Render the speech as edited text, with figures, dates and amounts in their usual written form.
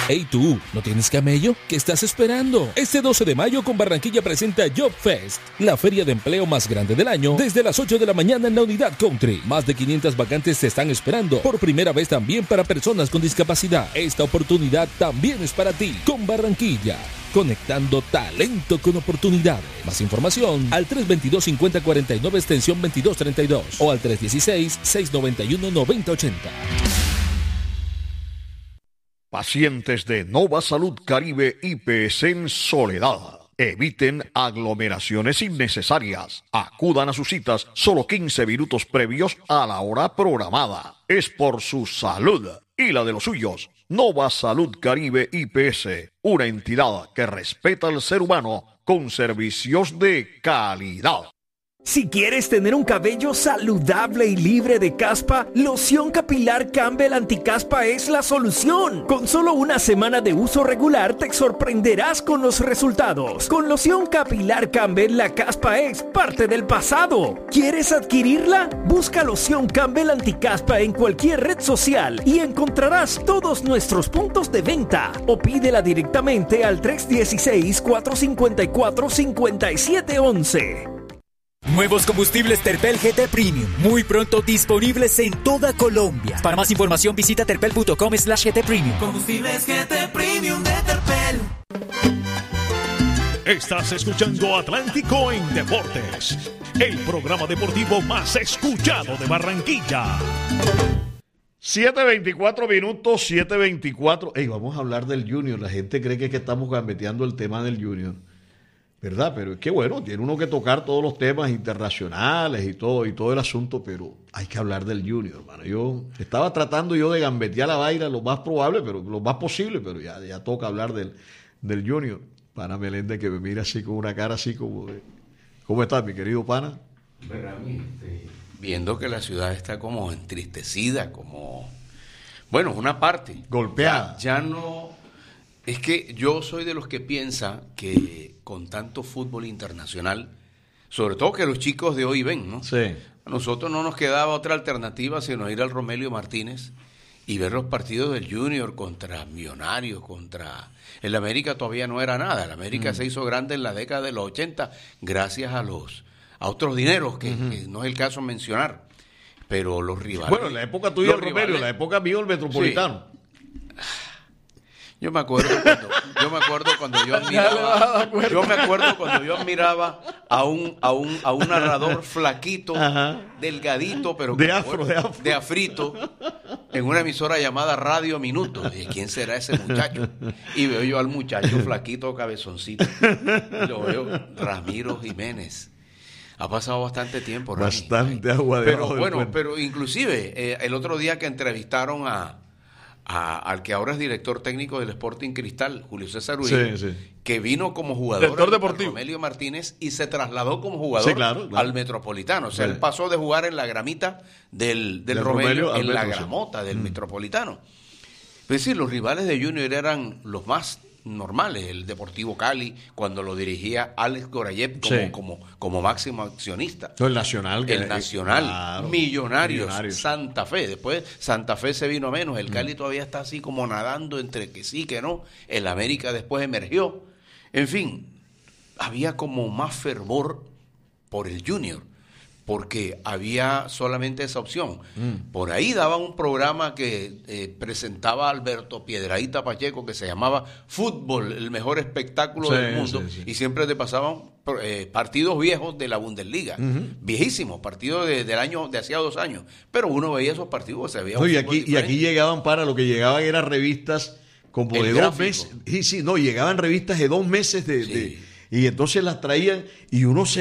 Hey tú, ¿no tienes camello? ¿Qué estás esperando? Este 12 de mayo con Barranquilla presenta Job Fest, la feria de empleo más grande del año, desde las 8 de la mañana en la Unidad Country. Más de 500 vacantes te están esperando, por primera vez también para personas con discapacidad. Esta oportunidad también es para ti, con Barranquilla, conectando talento con oportunidades. Más información al 322-5049 extensión 2232 o al 316-691-9080. Pacientes de Nova Salud Caribe IPS en Soledad. Eviten aglomeraciones innecesarias. Acudan a sus citas solo 15 minutos previos a la hora programada. Es por su salud y la de los suyos. Nova Salud Caribe IPS, una entidad que respeta al ser humano con servicios de calidad. Si quieres tener un cabello saludable y libre de caspa, Loción Capilar Campbell Anticaspa es la solución. Con solo una semana de uso regular te sorprenderás con los resultados. Con Loción Capilar Campbell la caspa es parte del pasado. ¿Quieres adquirirla? Busca Loción Campbell Anticaspa en cualquier red social y encontrarás todos nuestros puntos de venta. O pídela directamente al 316-454-5711. Nuevos combustibles Terpel GT Premium, muy pronto disponibles en toda Colombia. Para más información visita terpel.com/GT Premium. Combustibles GT Premium de Terpel. Estás escuchando Atlántico en Deportes, el programa deportivo más escuchado de Barranquilla. 7:24 minutos, 7:24. Hey, vamos a hablar del Junior. La gente cree que estamos gambeteando el tema del Junior, ¿verdad? Pero es que bueno, tiene uno que tocar todos los temas internacionales y todo el asunto, pero hay que hablar del Junior, hermano. Yo estaba tratando de gambetear la vaina lo más probable, pero lo más posible, pero ya toca hablar del Junior. Pana Meléndez que me mira así con una cara así como de... ¿Cómo estás, mi querido pana? Viendo que la ciudad está como entristecida, como... Bueno, una parte. Golpeada. Ya no... Es que yo soy de los que piensa que con tanto fútbol internacional, sobre todo que los chicos de hoy ven, ¿no? Sí. A nosotros no nos quedaba otra alternativa sino ir al Romelio Martínez y ver los partidos del Junior contra Millonarios, contra... El América todavía no era nada. El América se hizo grande en la década de los 80 gracias a otros dineros que no es el caso mencionar. Pero los rivales... Bueno, en la época tuya el Romelio, en la época mío el Metropolitano. Sí. Yo me acuerdo cuando yo admiraba a un narrador flaquito, delgadito, pero de afrito, en una emisora llamada Radio Minuto. ¿Y quién será ese muchacho? Y veo yo al muchacho flaquito, cabezoncito. Y lo veo, Ramiro Jiménez. Ha pasado bastante tiempo, Rami. Bastante agua de Pero bueno, pero inclusive el otro día que entrevistaron al que ahora es director técnico del Sporting Cristal, Julio César Uribe, que vino como jugador al Romelio Martínez y se trasladó como jugador al Metropolitano. O sea, él pasó de jugar en la gramita del Romelio en la gramota del Metropolitano. Es decir, los rivales de Junior eran los más normales. El Deportivo Cali, cuando lo dirigía Alex Gorayev como máximo accionista. El Nacional. Claro, Millonarios, Santa Fe. Después Santa Fe se vino menos. El Cali todavía está así como nadando entre que sí, que no. El América después emergió. En fin, había como más fervor por el Junior, porque había solamente esa opción. Por ahí daban un programa que presentaba Alberto Piedrahíta Pacheco, que se llamaba Fútbol, el mejor espectáculo del mundo, y siempre te pasaban partidos viejos de la Bundesliga, viejísimos, partidos de hacía 2 años, pero uno veía esos partidos, se veía y aquí llegaban lo que llegaban eran revistas como de gráfico. 2 meses, llegaban revistas de 2 meses y entonces las traían y uno se